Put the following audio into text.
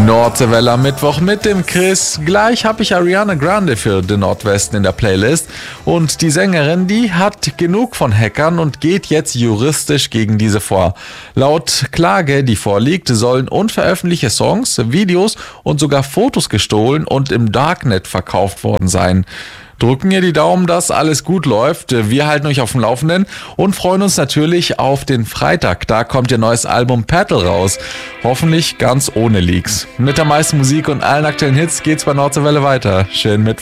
Nordwelle am Mittwoch mit dem Chris. Gleich habe ich Ariana Grande für den Nordwesten in der Playlist. Und die Sängerin, die hat genug von Hackern und geht jetzt juristisch gegen diese vor. Laut Klage, die vorliegt, sollen unveröffentlichte Songs, Videos und sogar Fotos gestohlen und im Darknet verkauft worden sein. Drücken ihr die Daumen, dass alles gut läuft. Wir halten euch auf dem Laufenden und freuen uns natürlich auf den Freitag. Da kommt ihr neues Album Petal raus. Hoffentlich ganz ohne Leaks. Mit der meisten Musik und allen aktuellen Hits geht's bei Nordwelle weiter. Schönen Mittwoch.